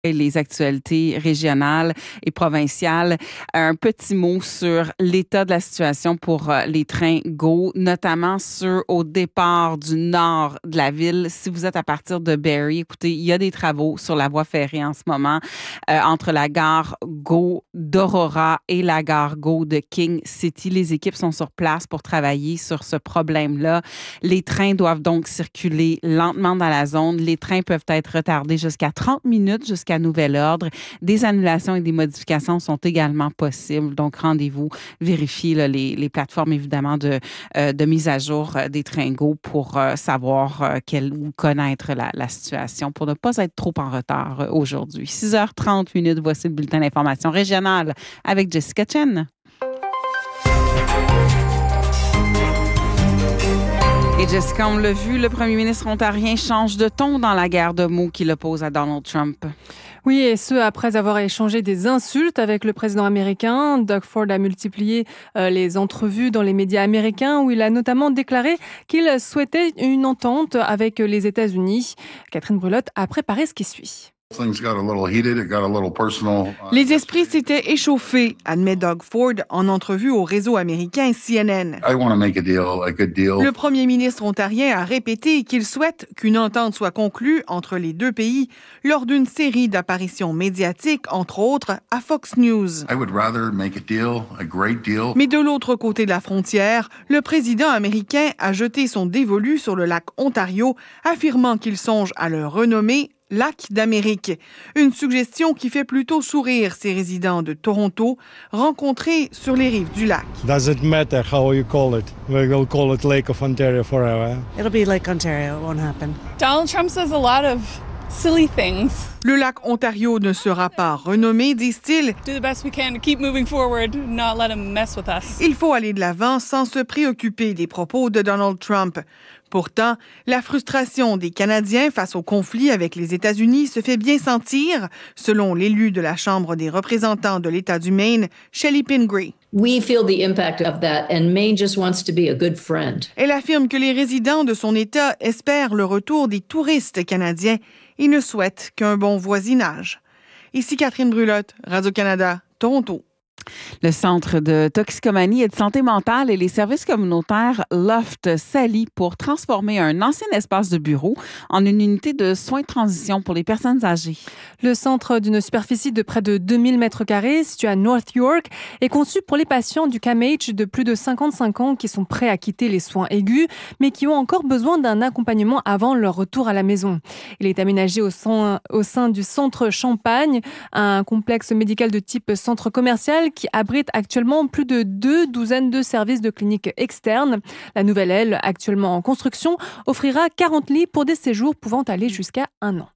les actualités régionales et provinciales. Un petit mot sur l'état de la situation pour les trains GO, notamment ceux au départ du nord de la ville. Si vous êtes à partir de Barrie, écoutez, il y a des travaux sur la voie ferrée en ce moment entre la gare GO d'Aurora et la gare GO de King City. Les équipes sont sur place pour travailler sur ce problème-là. Les trains doivent donc circuler lentement dans la zone. Les trains peuvent être retardés jusqu'à 30 minutes jusqu'à nouvel ordre. Des annulations et des modifications sont également possibles. Donc, rendez-vous, vérifiez là, les plateformes, évidemment, de mise à jour des trains GO pour savoir ou connaître la situation, pour ne pas être trop en retard aujourd'hui. 6h30, voici le bulletin d'information régionale avec Jessica Chen. Et Jessica, on l'a vu, le premier ministre ontarien change de ton dans la guerre de mots qu'il oppose à Donald Trump. Oui, et ce, après avoir échangé des insultes avec le président américain. Doug Ford a multiplié les entrevues dans les médias américains où il a notamment déclaré qu'il souhaitait une entente avec les États-Unis. Catherine Brulotte a préparé ce qui suit. Les esprits s'étaient échauffés, admet Doug Ford en entrevue au réseau américain CNN. Le premier ministre ontarien a répété qu'il souhaite qu'une entente soit conclue entre les deux pays lors d'une série d'apparitions médiatiques, entre autres à Fox News. Mais de l'autre côté de la frontière, le président américain a jeté son dévolu sur le lac Ontario, affirmant qu'il songe à le renommer Lac d'Amérique, une suggestion qui fait plutôt sourire ses résidents de Toronto rencontrés sur les rives du lac. Doesn't matter how you call it. We will call it Lake of Ontario forever. It'll be Lake Ontario. It won't happen. Donald Trump says a lot of silly things. Le lac Ontario ne sera pas renommé, disent-ils. Do the best we can to keep moving forward, not let him mess with us. Il faut aller de l'avant sans se préoccuper des propos de Donald Trump. Pourtant, la frustration des Canadiens face au conflit avec les États-Unis se fait bien sentir, selon l'élu de la Chambre des représentants de l'État du Maine, Shelley Pingree. We feel the impact of that, and Maine just wants to be a good friend. Elle affirme que les résidents de son État espèrent le retour des touristes canadiens et ne souhaitent qu'un bon voisinage. Ici Catherine Brulotte, Radio-Canada, Toronto. Le Centre de toxicomanie et de santé mentale et les services communautaires Loft s'allient pour transformer un ancien espace de bureau en une unité de soins de transition pour les personnes âgées. Le centre d'une superficie de près de 2000 mètres carrés, situé à North York, est conçu pour les patients du CAMH de plus de 55 ans qui sont prêts à quitter les soins aigus, mais qui ont encore besoin d'un accompagnement avant leur retour à la maison. Il est aménagé au sein du centre Champagne, un complexe médical de type centre commercial qui abrite actuellement plus de 12 de services de cliniques externes. La nouvelle aile, actuellement en construction, offrira 40 lits pour des séjours pouvant aller jusqu'à 1 an.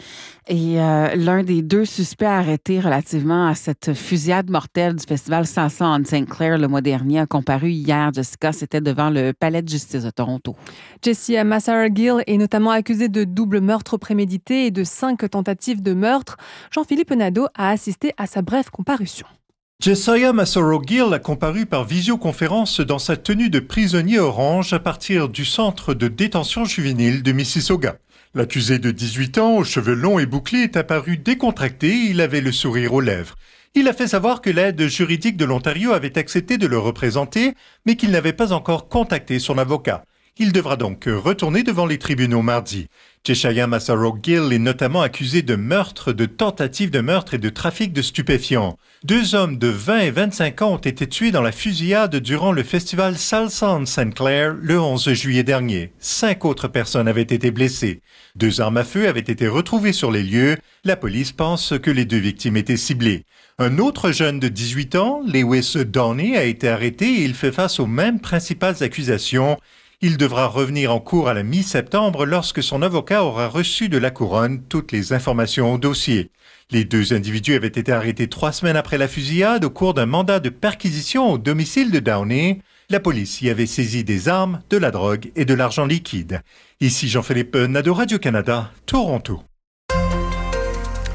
Et l'un des deux suspects arrêtés relativement à cette fusillade mortelle du festival Salsa on St. Clair le mois dernier a comparu hier, Jessica, c'était devant le palais de justice de Toronto. Jesse Massarogill est notamment accusé de double meurtre prémédité et de 5 tentatives de meurtre. Jean-Philippe Nadeau a assisté à sa brève comparution. Jesiah Massarogill a comparu par visioconférence dans sa tenue de prisonnier orange à partir du centre de détention juvénile de Mississauga. L'accusé de 18 ans, aux cheveux longs et bouclés, est apparu décontracté et il avait le sourire aux lèvres. Il a fait savoir que l'aide juridique de l'Ontario avait accepté de le représenter, mais qu'il n'avait pas encore contacté son avocat. Il devra donc retourner devant les tribunaux mardi. Jesiah Massarogill est notamment accusé de meurtre, de tentative de meurtre et de trafic de stupéfiants. 2 hommes de 20 et 25 ans ont été tués dans la fusillade durant le festival Salsa on St. Clair le 11 juillet dernier. 5 autres personnes avaient été blessées. 2 armes à feu avaient été retrouvées sur les lieux. La police pense que les 2 victimes étaient ciblées. Un autre jeune de 18 ans, Lewis Downey, a été arrêté et il fait face aux mêmes principales accusations. Il devra revenir en cours à la mi-septembre lorsque son avocat aura reçu de la couronne toutes les informations au dossier. Les 2 individus avaient été arrêtés 3 semaines après la fusillade au cours d'un mandat de perquisition au domicile de Downey. La police y avait saisi des armes, de la drogue et de l'argent liquide. Ici Jean-Philippe Nadeau, Radio-Canada, Toronto.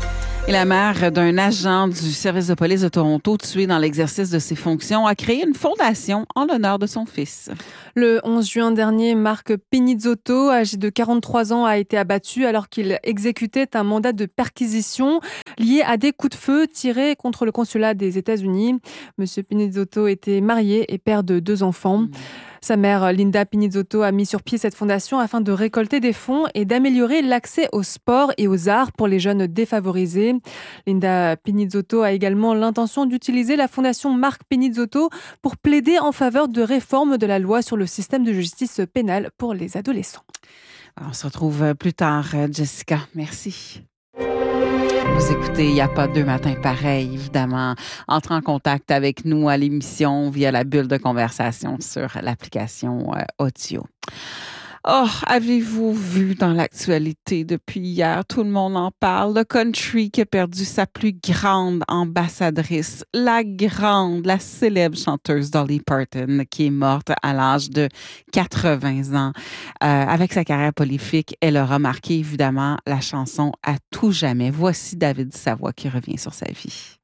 Et la mère d'un agent du service de police de Toronto tué dans l'exercice de ses fonctions a créé une fondation en l'honneur de son fils. Le 11 juin dernier, Marc Pinizzotto, âgé de 43 ans, a été abattu alors qu'il exécutait un mandat de perquisition lié à des coups de feu tirés contre le consulat des États-Unis. Monsieur Pinizzotto était marié et père de 2 enfants. Sa mère, Linda Pinizzotto, a mis sur pied cette fondation afin de récolter des fonds et d'améliorer l'accès au sport et aux arts pour les jeunes défavorisés. Linda Pinizzotto a également l'intention d'utiliser la fondation Marc Pinizzotto pour plaider en faveur de réforme de la loi sur le système de justice pénale pour les adolescents. On se retrouve plus tard, Jessica. Merci. Vous écoutez Il n'y a pas 2 matins pareils, évidemment. Entrez en contact avec nous à l'émission via la bulle de conversation sur l'application audio. Oh, avez-vous vu dans l'actualité depuis hier, tout le monde en parle, le country qui a perdu sa plus grande ambassadrice, la célèbre chanteuse Dolly Parton, qui est morte à l'âge de 80 ans. Avec sa carrière prolifique, elle aura marqué évidemment la chanson à tout jamais. Voici David Savoie qui revient sur sa vie.